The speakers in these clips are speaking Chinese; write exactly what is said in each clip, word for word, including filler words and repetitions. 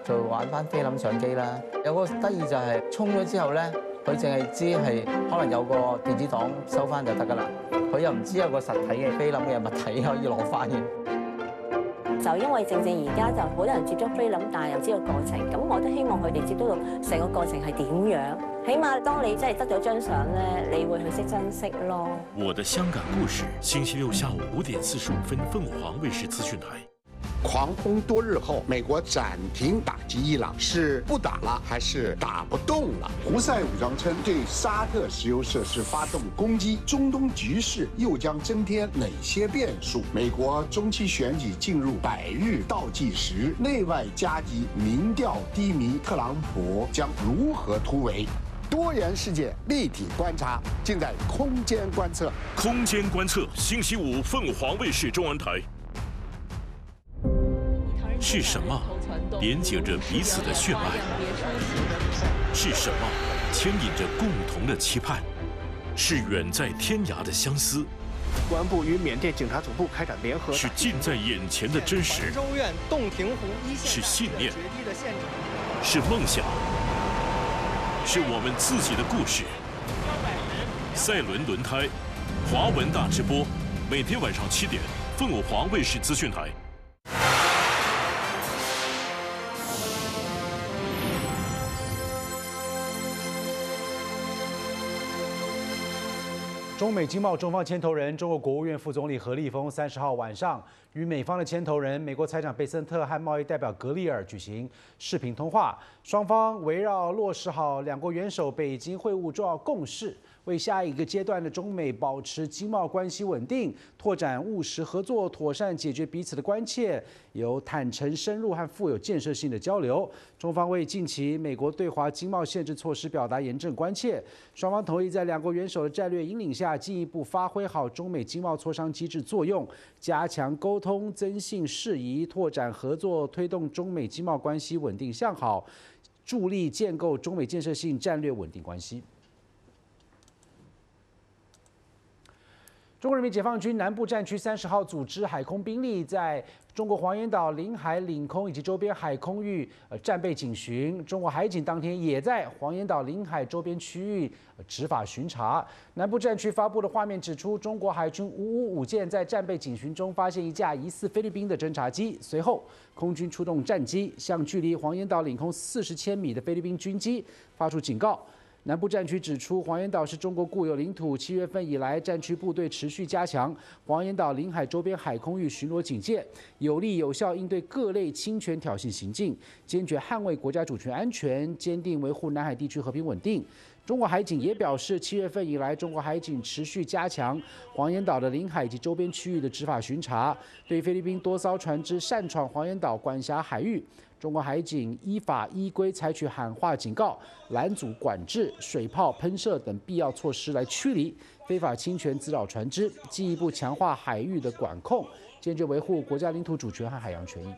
就玩翻菲林相機啦。有個得意就係沖咗之後咧，佢淨係知係可能有個電子檔收翻就得㗎啦，佢又唔知有個實體嘅菲林嘅物體可以攞翻嘅。 就因為正正而家就好多人接觸菲林，但係又知道過程，咁我都希望佢哋接觸到成個過程係點樣。起碼當你真係得咗張相咧，你會去識珍惜咯。 我的香港故事，星期六下午五點四十五分，鳳凰衛視資訊台。 狂轟多日後，美國暫停打擊伊朗，是不打了還是打不動了？胡塞武裝稱對沙特石油設施發動攻擊，中東局勢又將增添哪些變數？美國中期選舉進入百日倒計時，內外夾擊，民調低迷，特朗普將如何突圍？多元世界立體觀察，盡在空間觀測。 空間觀測，星期五鳳凰衛視中文台。是什麼連接着彼此的血脈？是什麼牽引着共同的期盼？是遠在天涯的相思。 公安部與緬甸警察總部開展聯合。 是近在眼前的真實。 州院洞庭湖一線。 是信念。是夢想。是我們自己的故事。賽倫輪胎，華文大直播，每天晚上七點，鳳凰衛視資訊台。 中美经贸中方牵头人中国国务院副总理何立峰三十号晚上与美方的牵头人美国财长贝森特和贸易代表格里尔举行视频通话，双方围绕落实好两国元首北京会晤重要共识，为下一个阶段的中美保持经贸关系稳定、拓展务实合作、妥善解决彼此的关切，有坦诚、深入和富有建设性的交流。中方为近期美国对华经贸限制措施表达严正关切，双方同意在两国元首的战略引领下，进一步发挥好中美经贸磋商机制作用，加强沟通、增信事宜、拓展合作，推动中美经贸关系稳定向好，助力建构中美建设性战略稳定关系。中国人民解放军南部战区三十号组织海空兵力在中国黄岩岛领海领空以及周边海空域呃战备警巡。中国海警当天也在黄岩岛领海周边区域执法巡查。南部战区发布的画面指出，中国海军五五五舰在战备警巡中发现一架疑似菲律宾的侦察机，随后空军出动战机向距离黄岩岛领空四十千米的菲律宾军机发出警告。南部战区指出，黄岩岛是中国固有领土。七月份以来，战区部队持续加强黄岩岛领海周边海空域巡逻警戒，有力有效应对各类侵权挑衅行径，坚决捍卫国家主权安全，坚定维护南海地区和平稳定。中国海警也表示，七月份以来，中国海警持续加强黄岩岛的领海及周边区域的执法巡查，对菲律宾多艘船只擅闯黄岩岛管辖海域，中国海警依法依规采取喊话警告、拦阻管制、水炮喷射等必要措施来驱离非法侵权滋扰船只，进一步强化海域的管控，坚决维护国家领土主权和海洋权益。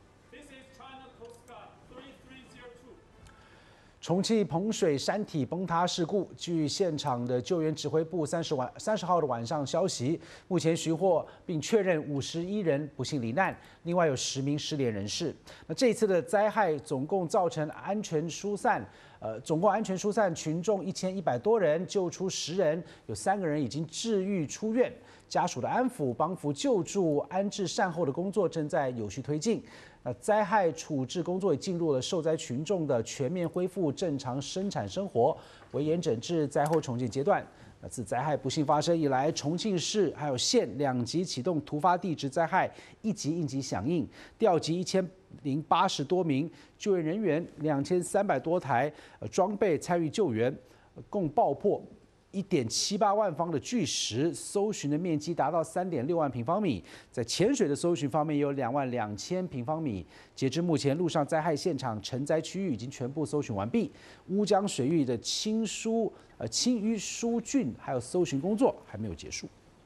重庆彭水山体崩塌事故，据现场的救援指挥部三十晚三十号的晚上消息，目前寻获并确认五十一人不幸罹难，另外有十名失联人士。那这一次的灾害总共造成安全疏散，呃，总共安全疏散群众一千一百多人，救出十人，有三个人已经治愈出院。家属的安抚、帮扶救助、安置善后的工作正在有序推进。那灾害处置工作也进入了受灾群众的全面恢复正常生产生活、危严整治、灾后重建阶段。那自灾害不幸发生以来，重庆市还有县两级启动突发地质灾害一级应急响应，调集一千零八十多名救援人员、两千三百多台装备参与救援，共爆破一点七八万方的巨石，搜寻的面积达到三点六万平方米。在潜水的搜寻方面，有两万两千平方米。截至目前，陆上灾害现场沉灾区域已经全部搜寻完毕。乌江水域的清疏、呃清淤疏浚还有搜寻工作还没有结束。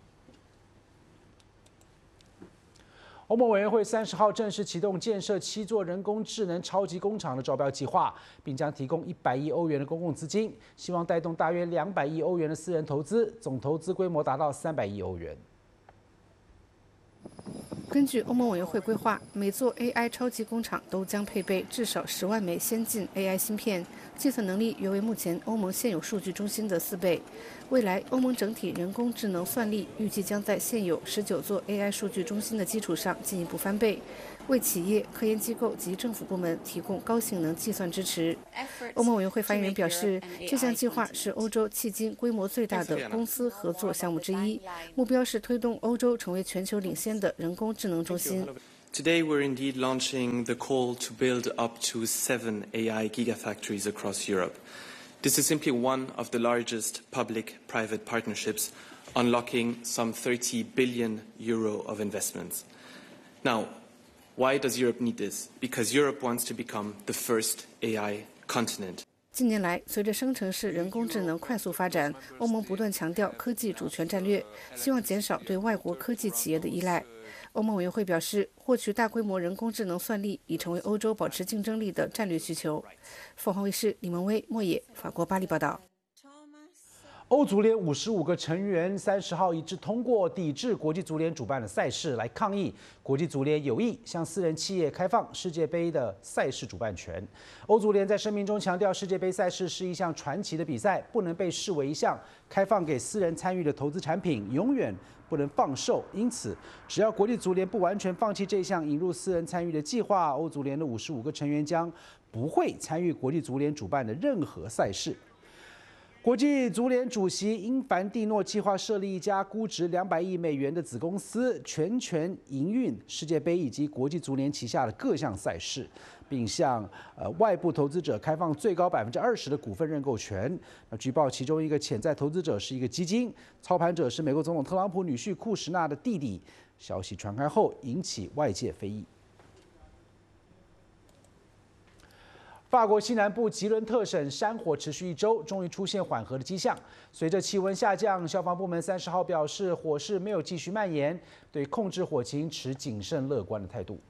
欧盟委员会三十号正式启动建设七座人工智能超级工厂的招标计划，并将提供一百亿欧元的公共资金，希望带动大约两百亿欧元的私人投资，总投资规模达到三百亿欧元。 根据欧盟委员会规划，每座 A I 超级工厂都将配备至少十万枚先进 A I 芯片，计算能力约为目前欧盟现有数据中心的四倍。未来，欧盟整体人工智能算力预计将在现有十九座 A I 数据中心的基础上进一步翻倍，为企业、科研机构及政府部门提供高性能计算支持。欧盟委员会发言人表示，这项计划是欧洲迄今规模最大的公司合作项目之一，目标是推动欧洲成为全球领先的人工智能中心。 Today, we're indeed launching the call to build up to seven A I gigafactories across Europe. This is simply one of the largest public-private partnerships, unlocking some thirty billion euro of investments. Now, why does Europe need this? Because Europe wants to become the first A I continent. 近年来，随着生成式人工智能快速发展，欧盟不断强调科技主权战略，希望减少对外国科技企业的依赖。欧盟委员会表示，获取大规模人工智能算力已成为欧洲保持竞争力的战略需求。凤凰卫视李文威、莫野，法国巴黎报道。 欧足联五十五个成员三十号一致通过抵制国际足联主办的赛事，来抗议国际足联有意向私人企业开放世界杯的赛事主办权。欧足联在声明中强调，世界杯赛事是一项传奇的比赛，不能被视为一项开放给私人参与的投资产品，永远不能放售。因此，只要国际足联不完全放弃这项引入私人参与的计划，欧足联的五十五个成员将不会参与国际足联主办的任何赛事。国际足联主席因凡蒂诺计划设立一家估值两百亿美元的子公司，全权营运世界杯以及国际足联旗下的各项赛事，并向呃外部投资者开放最高百分之二十的股份认购权。那据报，其中一个潜在投资者是一个基金，操盘者是美国总统特朗普女婿库什纳的弟弟。消息传开后，引起外界非议。法国西南部吉伦特省山火持续一周，终于出现缓和的迹象。随着气温下降，消防部门三十号表示，火势没有继续蔓延，对控制火情持谨慎乐观的态度。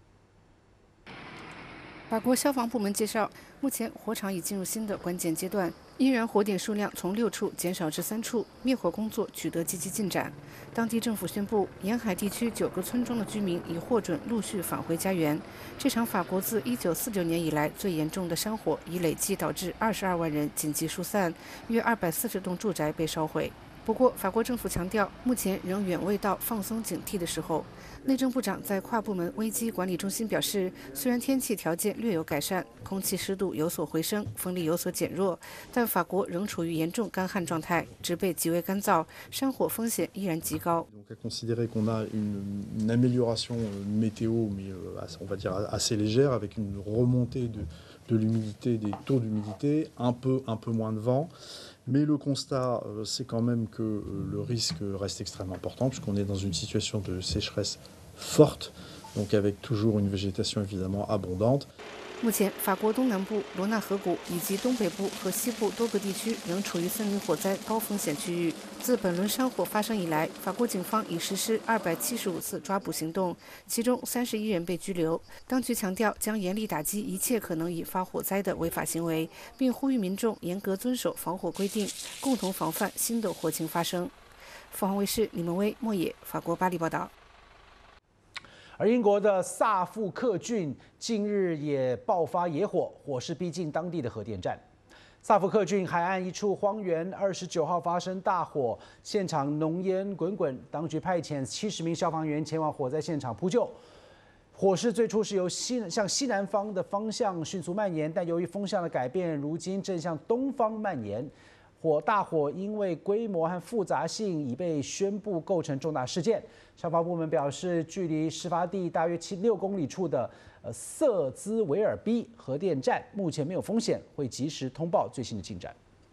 法国消防部门介绍，目前火场已进入新的关键阶段，依然火点数量从六处减少至三处，灭火工作取得积极进展。当地政府宣布，沿海地区九个村庄的居民已获准陆续返回家园。这场法国自一九四九年以来最严重的山火已累计导致二十二万人紧急疏散，约二百四十栋住宅被烧毁。不过，法国政府强调，目前仍远未到放松警惕的时候。内政部长在跨部门危机管理中心表示，虽然天气条件略有改善，空气湿度有所回升，风力有所减弱，但法国仍处于严重干旱状态，植被极为干燥，山火风险依然极高。 Donc à considérer qu'on a une, une amélioration météo, mais on va dire assez légère, avec une remontée de, de l'humidité, des taux d'humidité, un peu, un peu moins de vent. Mais le constat, c'est quand même que le risque reste extrêmement important, puisqu'on est dans une situation de sécheresse forte, donc avec toujours une végétation évidemment abondante. 目前，法国东南部罗纳河谷以及东北部和西部多个地区仍处于森林火灾高风险区域。自本轮山火发生以来，法国警方已实施二百七十五次抓捕行动，其中三十一人被拘留。当局强调将严厉打击一切可能引发火灾的违法行为，并呼吁民众严格遵守防火规定，共同防范新的火情发生。凤凰卫视李文威、莫野，法国巴黎报道。 而英国的萨福克郡近日也爆发野火，火势逼近当地的核电站。萨福克郡海岸一处荒原，二十九号发生大火，现场浓烟滚滚。当局派遣七十名消防员前往火灾现场扑救。火势最初是由西向西南方的方向迅速蔓延，但由于风向的改变，如今正向东方蔓延。火大火因为规模和复杂性已被宣布构成重大事件。消防部门表示，距离事发地大约七六公里处的呃瑟兹维尔 B 核电站目前没有风险，会及时通报最新的进展。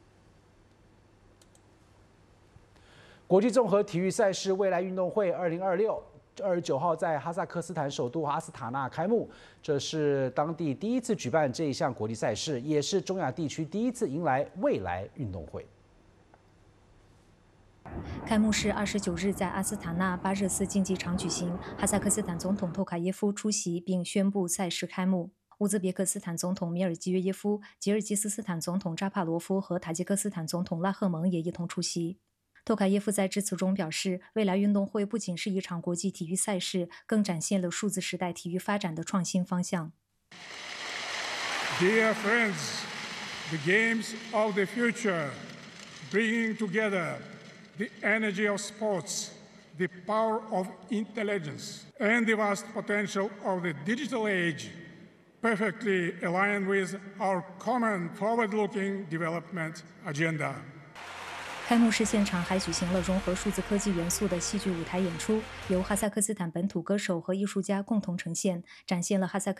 国际综合体育赛事未来运动会二零二六。二十九号在哈萨克斯坦首都阿斯塔纳开幕，这是当地第一次举办这一项国际赛事，也是中亚地区第一次迎来未来运动会。 开幕式二十九日在阿斯塔纳巴热斯竞技场举行，哈萨克斯坦总统托卡耶夫出席并宣布赛事开幕。乌兹别克斯坦总统米尔基约耶夫、吉尔吉斯斯坦总统扎帕罗夫和塔吉克斯坦总统拉赫蒙也一同出席。 托卡耶夫在致辞中表示，未来运动会不仅是一场国际体育赛事，更展现了数字时代体育发展的创新方向。 Dear friends, the games of the future, bringing together the energy of sports, the power of intelligence, and the vast potential of the digital age, perfectly aligned with our common forward-looking development agenda. 开幕式现场还举行了融合数字科技元素的戏剧舞台演出，由哈萨克斯坦本土歌手和艺术家共同呈现，展现了哈萨克